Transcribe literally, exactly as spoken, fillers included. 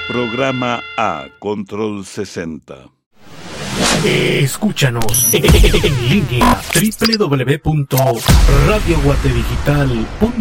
Programa A Control sesenta. Escúchanos en línea doble u doble u doble u punto radio guatedigital punto com.